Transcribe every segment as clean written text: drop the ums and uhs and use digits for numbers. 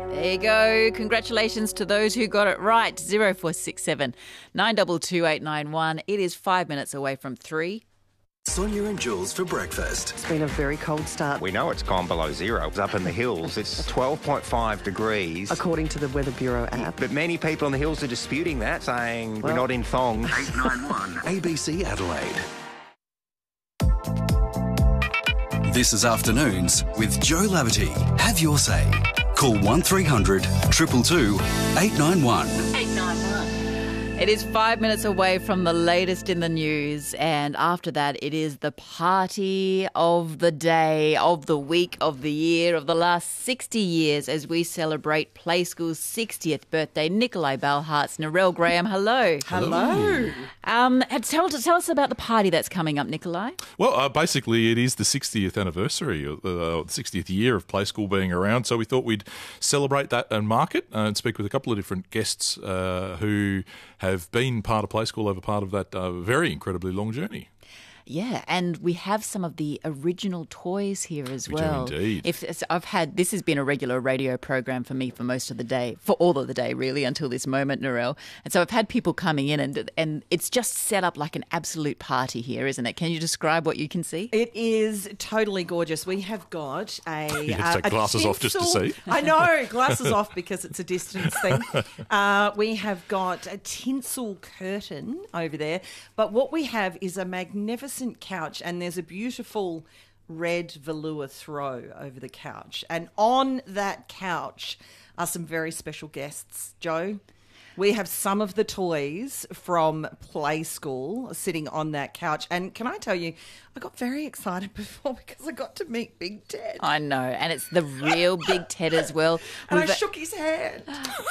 There you go. Congratulations to those who got it right. 0467 922 891. It is 5 minutes away from 3. Sonia and Jules for breakfast. It's been a very cold start. We know it's gone below zero. It's up in the hills. It's 12.5 degrees. According to the Weather Bureau app. But many people in the hills are disputing that, saying we're not in thongs. 891 ABC Adelaide. This is Afternoons with Joe Laverty. Have your say. Call 1300 222 891. It is 5 minutes away from the latest in the news, and after that it is the party of the day, of the week, of the year, of the last 60 years as we celebrate Play School's 60th birthday. Nikolai Balhartz, Narelle Graham, hello. Hello. Tell us about the party that's coming up, Nikolai. Well, basically it is the 60th anniversary, the 60th year of Play School being around, so we thought we'd celebrate that and mark it and speak with a couple of different guests who have been part of Play School over part of that very incredibly long journey. Yeah, and we have some of the original toys here as well. We do indeed. This has been a regular radio program for me for most of the day, for all of the day really, until this moment, Narelle. And so I've had people coming in and it's just set up like an absolute party here, isn't it? Can you describe what you can see? It is totally gorgeous. We have got You have to take glasses off just to see. I know, glasses off because it's a distance thing. We have got a tinsel curtain over there, but what we have is a magnificent couch, and there's a beautiful red velour throw over the couch. And on that couch are some very special guests, Joe. We have some of the toys from Play School sitting on that couch. And can I tell you, I got very excited before because I got to meet Big Ted. I know, and it's the real Big Ted as well. And I shook his hand.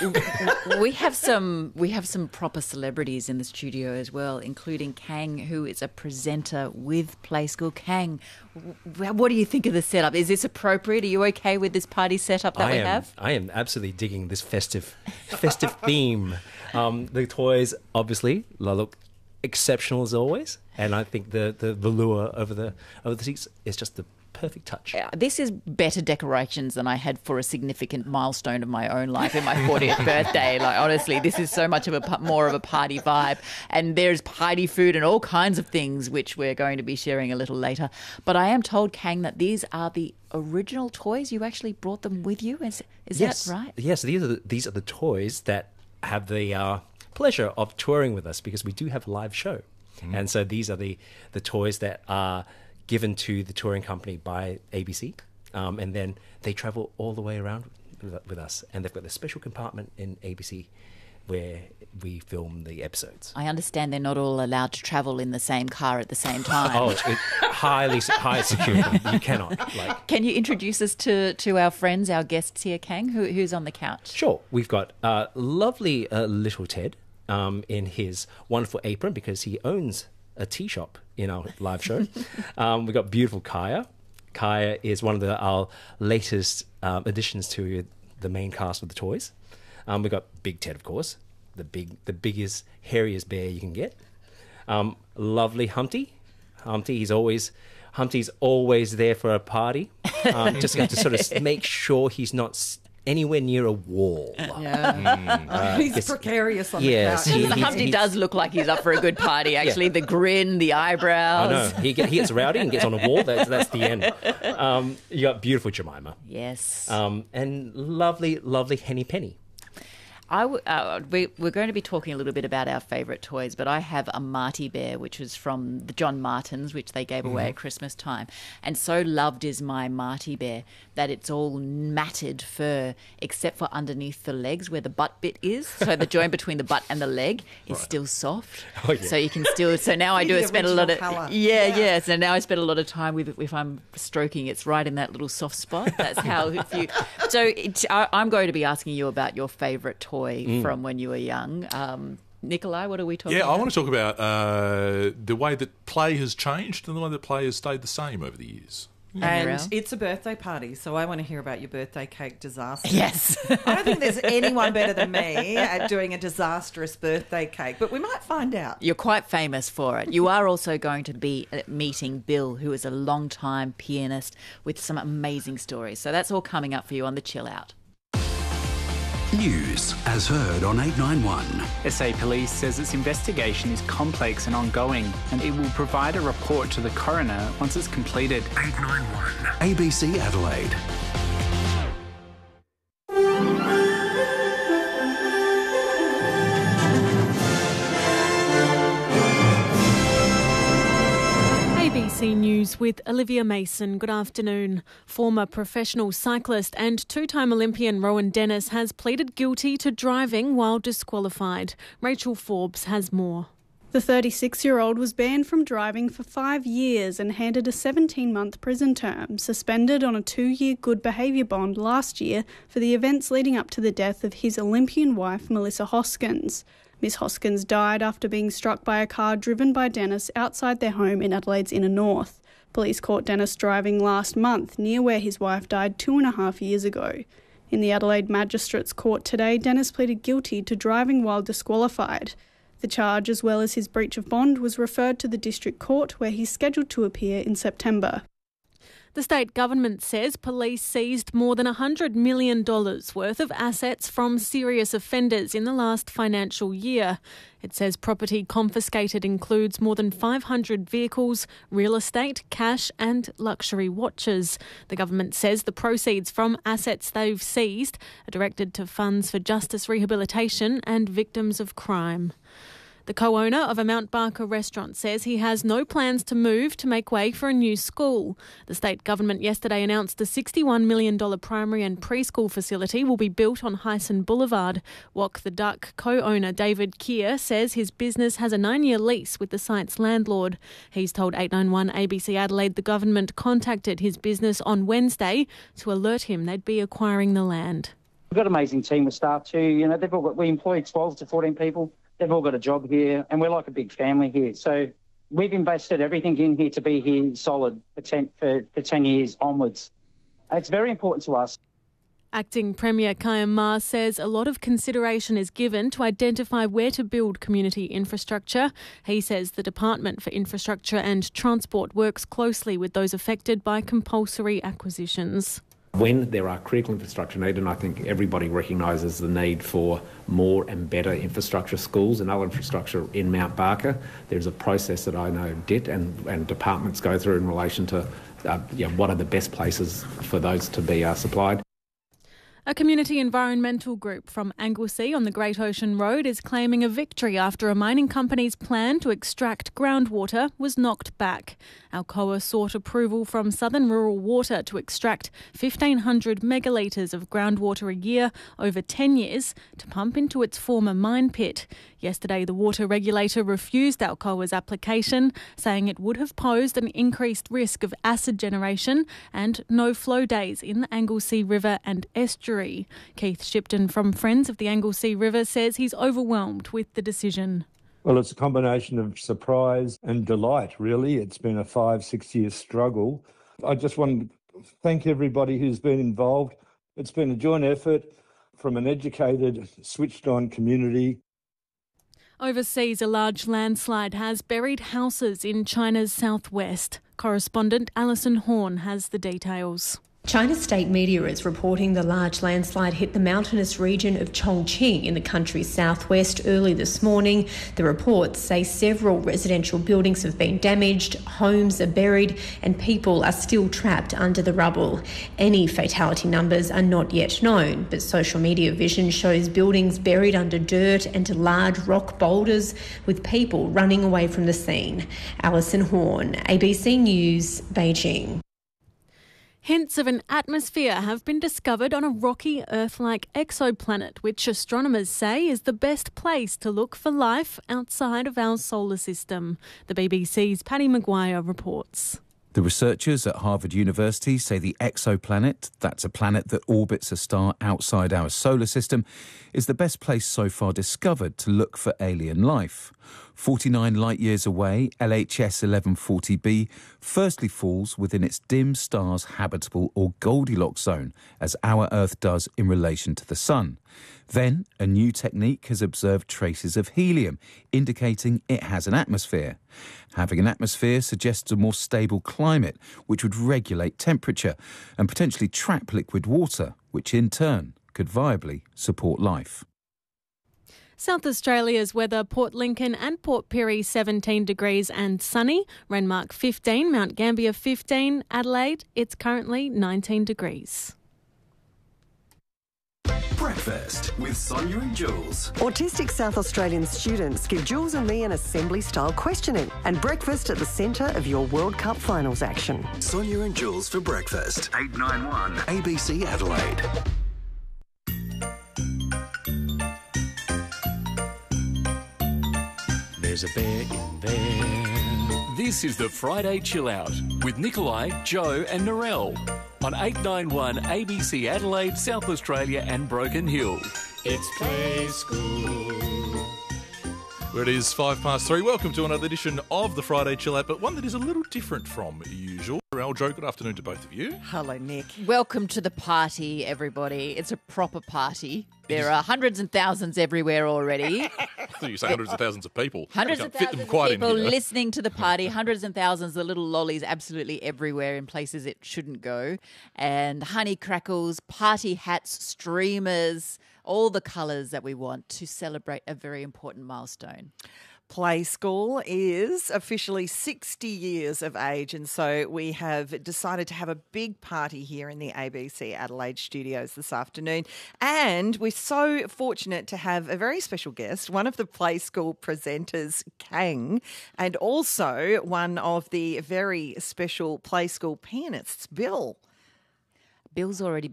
We have some proper celebrities in the studio as well, including Kang, who is a presenter with Play School. Kang, what do you think of the setup? Is this appropriate? Are you okay with this party setup that we have? I am absolutely digging this festive theme. The toys obviously look exceptional as always, and I think the velour over the seats is just the perfect touch. This is better decorations than I had for a significant milestone of my own life in my 40th birthday. Like, honestly, this is so much of more of a party vibe. And there's party food and all kinds of things, which we're going to be sharing a little later. But I am told, Kang, that these are the original toys. You actually brought them with you. Is Yes. that right? Yes, these are the toys that have the pleasure of touring with us, because we do have a live show. And so these are the toys that are given to the touring company by ABC, and then they travel all the way around with us, and they've got a special compartment in ABC where we film the episodes. I understand they're not all allowed to travel in the same car at the same time. Oh, it's high security. You cannot. Can you introduce us to our friends, our guests here, Kang? Who's on the couch? Sure. We've got lovely little Ted in his wonderful apron, because he owns a tea shop in our live show. We've got beautiful Kaya. Kaya is one of our latest additions to the main cast of the toys. We've got Big Ted, of course, the biggest, hairiest bear you can get. Lovely Humpty. Humpty's always there for a party. Just have to sort of make sure he's not anywhere near a wall. Yeah. He's precarious on the couch. Humpty does look like he's up for a good party, actually. Yeah. The grin, the eyebrows. I know. He gets rowdy and gets on a wall. That's the end. You got beautiful Jemima. Yes. And lovely Henny Penny. We're going to be talking a little bit about our favourite toys, but I have a Marty Bear, which was from the John Martins, which they gave away at Christmas time. And so loved is my Marty Bear that it's all matted fur, except for underneath the legs where the butt bit is. So the joint between the butt and the leg is still soft. Oh, yeah. So you can still. So now I do spend a lot of colour. Yeah. So now I spend a lot of time with it. If I'm stroking, it's right in that little soft spot. That's how. I'm going to be asking you about your favourite toy from when you were young. Nikolai, what are we talking about? I want to talk about the way that play has changed and the way that play has stayed the same over the years. And it's a birthday party, so I want to hear about your birthday cake disaster. Yes. I don't think there's anyone better than me at doing a disastrous birthday cake, but we might find out. You're quite famous for it. You are also going to be meeting Bill, who is a long-time pianist with some amazing stories. So that's all coming up for you on The Chill Out. News as heard on 891. SA Police says its investigation is complex and ongoing, and it will provide a report to the coroner once it's completed. 891 ABC Adelaide. ABC News with Olivia Mason. Good afternoon. Former professional cyclist and two-time Olympian Rowan Dennis has pleaded guilty to driving while disqualified. Rachel Forbes has more. The 36-year-old was banned from driving for 5 years and handed a 17-month prison term, suspended on a 2-year good behaviour bond last year for the events leading up to the death of his Olympian wife, Melissa Hoskins. Miss Hoskins died after being struck by a car driven by Dennis outside their home in Adelaide's inner north. Police caught Dennis driving last month near where his wife died 2.5 years ago. In the Adelaide Magistrates Court today, Dennis pleaded guilty to driving while disqualified. The charge, as well as his breach of bond, was referred to the District Court, where he's scheduled to appear in September. The state government says police seized more than $100 million worth of assets from serious offenders in the last financial year. It says property confiscated includes more than 500 vehicles, real estate, cash and luxury watches. The government says the proceeds from assets they've seized are directed to funds for justice rehabilitation and victims of crime. The co-owner of a Mount Barker restaurant says he has no plans to move to make way for a new school. The state government yesterday announced a $61 million primary and preschool facility will be built on Hyson Boulevard. Walk the Duck co-owner David Keir says his business has a 9-year lease with the site's landlord. He's told 891 ABC Adelaide the government contacted his business on Wednesday to alert him they'd be acquiring the land. We've got an amazing team of staff too. You know, we employ 12 to 14 people. They've all got a job here, and we're like a big family here. So we've invested everything in here to be here solid for 10 years onwards. It's very important to us. Acting Premier Kaya Ma says a lot of consideration is given to identify where to build community infrastructure. He says the Department for Infrastructure and Transport works closely with those affected by compulsory acquisitions. When there are critical infrastructure needed, and I think everybody recognises the need for more and better infrastructure, schools and other infrastructure in Mount Barker, there's a process that I know DIT and departments go through in relation to what are the best places for those to be supplied. A community environmental group from Anglesea on the Great Ocean Road is claiming a victory after a mining company's plan to extract groundwater was knocked back. Alcoa sought approval from Southern Rural Water to extract 1,500 megalitres of groundwater a year over 10 years to pump into its former mine pit. Yesterday, the water regulator refused Alcoa's application, saying it would have posed an increased risk of acid generation and no flow days in the Anglesea River and estuary. Keith Shipton from Friends of the Anglesea River says he's overwhelmed with the decision. Well, it's a combination of surprise and delight, really. It's been a 5-6 year struggle. I just want to thank everybody who's been involved. It's been a joint effort from an educated, switched-on community. Overseas, a large landslide has buried houses in China's southwest. Correspondent Alison Horn has the details. China's state media is reporting the large landslide hit the mountainous region of Chongqing in the country's southwest early this morning. The reports say several residential buildings have been damaged, homes are buried, and people are still trapped under the rubble. Any fatality numbers are not yet known, but social media vision shows buildings buried under dirt and large rock boulders with people running away from the scene. Alison Horn, ABC News, Beijing. Hints of an atmosphere have been discovered on a rocky Earth-like exoplanet, which astronomers say is the best place to look for life outside of our solar system. The BBC's Paddy Maguire reports. The researchers at Harvard University say the exoplanet, that's a planet that orbits a star outside our solar system, is the best place so far discovered to look for alien life. 49 light-years away, LHS 1140b firstly falls within its dim star's habitable or Goldilocks zone, as our Earth does in relation to the Sun. Then, a new technique has observed traces of helium, indicating it has an atmosphere. Having an atmosphere suggests a more stable climate, which would regulate temperature and potentially trap liquid water, which in turn could viably support life. South Australia's weather: Port Lincoln and Port Pirie 17 degrees and sunny, Renmark 15, Mount Gambier 15, Adelaide it's currently 19 degrees. Breakfast with Sonia and Jules. Autistic South Australian students give Jules and me an assembly-style questioning, and breakfast at the centre of your World Cup finals action. Sonia and Jules for breakfast. 891 ABC Adelaide. There's a bear in there. This is the Friday Chill Out with Nikolai, Joe and Narelle on 891 ABC Adelaide, South Australia and Broken Hill. It's Play School. Where it is 3:05. Welcome to another edition of the Friday Chill Out, but one that is a little different from usual. Narelle, Joe, good afternoon to both of you. Hello, Nick. Welcome to the party, everybody. It's a proper party. There are hundreds and thousands everywhere already. I thought you say hundreds of thousands of people. Hundreds You of can't fit thousands them of quite people in here. listening to the party. Hundreds and thousands of little lollies absolutely everywhere in places it shouldn't go. And honey crackles, party hats, streamers, all the colours that we want to celebrate a very important milestone. Play School is officially 60 years of age, and so we have decided to have a big party here in the ABC Adelaide studios this afternoon. And we're so fortunate to have a very special guest, one of the Play School presenters, Kang, and also one of the very special Play School pianists, Bill. Bill's already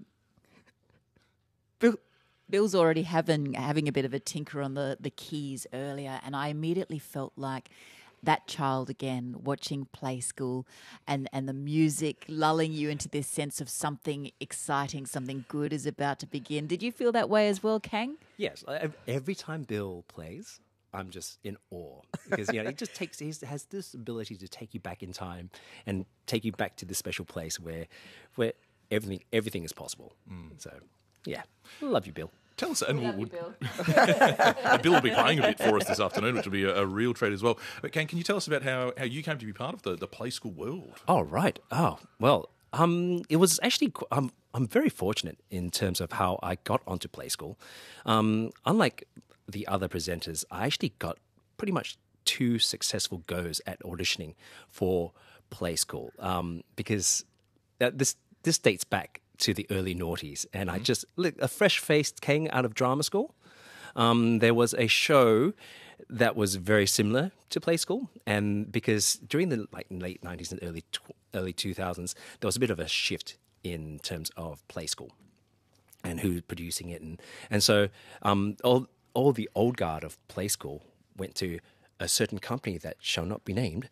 having a bit of a tinker on the keys earlier, and I immediately felt like that child again, watching Play School and the music lulling you into this sense of something exciting, something good is about to begin. Did you feel that way as well, Kang? Yes. Every time Bill plays, I'm just in awe because it just he has this ability to take you back in time and take you back to this special place where everything is possible. So, yeah, love you, Bill. Tell us, and Bill. Bill will be playing a bit for us this afternoon, which will be a real treat as well. But can you tell us about how you came to be part of the Play School world? Oh, right. Oh, well, it was actually, I'm very fortunate in terms of how I got onto Play School. Unlike the other presenters, I actually got pretty much 2 successful goes at auditioning for Play School because this dates back to the early noughties, and I just a fresh-faced Kang out of drama school. There was a show that was very similar to Play School, and because during the late 90s and early 2000s, there was a bit of a shift in terms of Play School and who was producing it, and so all the old guard of Play School went to a certain company that shall not be named.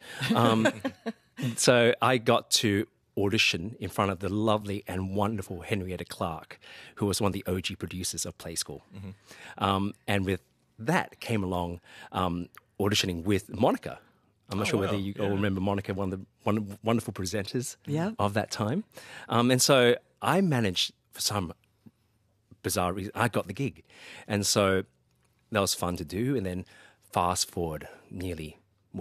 So I got to audition in front of the lovely and wonderful Henrietta Clark, who was one of the OG producers of Play School. And with that came along auditioning with Monica. I'm not sure whether you all remember Monica, one of the wonderful presenters of that time. And so I managed, for some bizarre reason, I got the gig. And so that was fun to do. And then fast forward nearly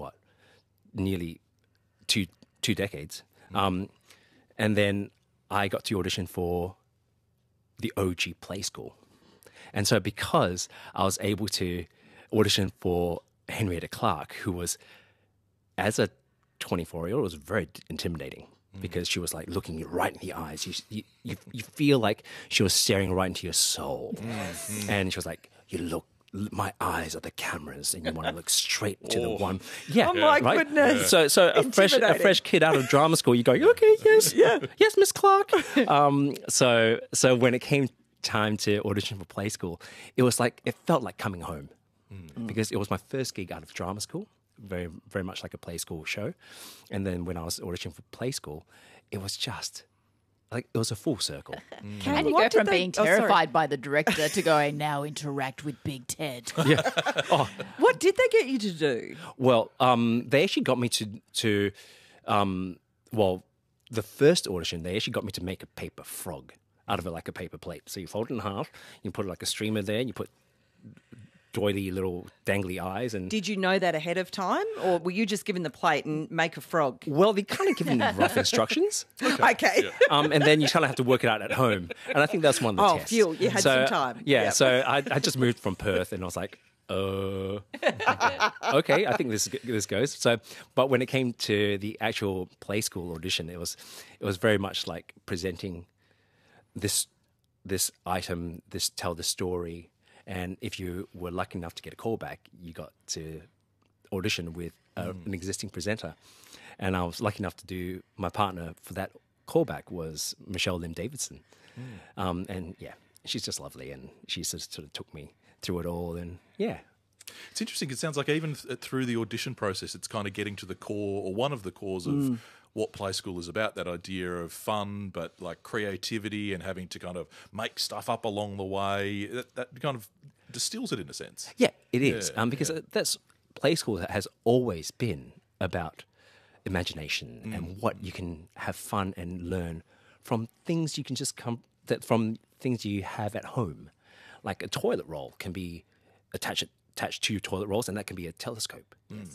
two decades. And then I got to audition for the OG Play School. And so because I was able to audition for Henrietta Clark, who was, as a 24-year-old, was very intimidating because she was like looking you right in the eyes. You feel like she was staring right into your soul. And she was like, my eyes are the cameras, and you want to look straight to the one. Yeah, oh my goodness! So a fresh kid out of drama school, you're going, okay, yes, Miss Clark. So when it came time to audition for Play School, it felt like coming home because it was my first gig out of drama school, very very much like a Play School show, and then when I was auditioning for Play School, it was just. It was a full circle. And you go from being terrified by the director to going, now interact with Big Ted. Yeah. What did they get you to do? Well, they actually got me to the first audition, they actually got me to make a paper frog out of it, like a paper plate. So you fold it in half, you put like a streamer there, and you put doily little dangly eyes. And Did you know that ahead of time, or were you just given the plate and make a frog? well, they kind of given rough instructions. Okay. And then you kind of have to work it out at home. And I think that's one of the tests. Phew, you had some time. Yeah, Yep. so I just moved from Perth and I was like, okay, I think this goes. So, but when it came to the actual play school audition, it was very much like presenting this item, tell the story, and if you were lucky enough to get a call back, you got to audition with an existing presenter. And I was lucky enough to do, my partner for that callback was Michelle Lim Davidson. And yeah, she's just lovely, and she sort of took me through it all, and yeah. It's interesting. It sounds like even through the audition process, it's kind of getting to the core, or one of the cores of what Play School is about, that idea of fun, but like creativity and having to kind of make stuff up along the way. That kind of distills it in a sense. Yeah, it is. Because that's Play School has always been about imagination and what you can have fun and learn from things you can just from things you have at home. Like a toilet roll can be attached to toilet rolls, and that can be a telescope. Yes.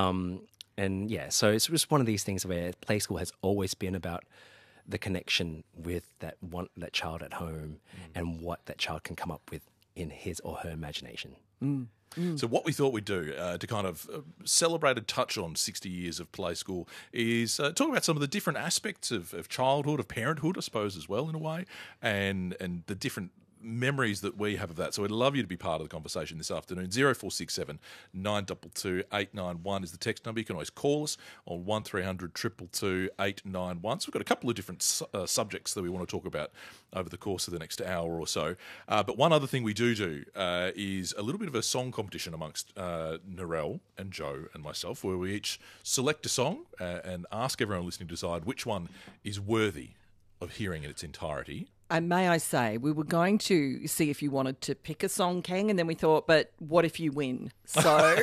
And yeah, so it's just one of these things where Play School has always been about the connection with that child at home and what that child can come up with in his or her imagination. So what we thought we'd do to kind of celebrate and touch on 60 years of Play School is talk about some of the different aspects of childhood, of parenthood, I suppose, as well, in a way, and the different memories that we have of that. So we'd love you to be part of the conversation this afternoon. 0467 922 891 is the text number. You can always call us on 1300 222 891. So we've got a couple of different subjects that we want to talk about over the course of the next hour or so. But one other thing we do is a little bit of a song competition amongst Narelle and Joe and myself, where we each select a song and ask everyone listening to decide which one is worthy of hearing in its entirety. And may I say, we were going to see if you wanted to pick a song, Kang, and then we thought, but what if you win? So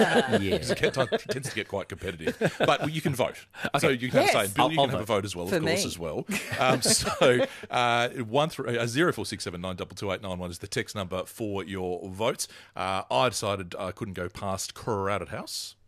It tends to get quite competitive. But you can vote. Okay. So you can have a say. Bill, you can have a vote as well, of course, as well. So 0467 922 891 is the text number for your votes. I decided I couldn't go past Crowded House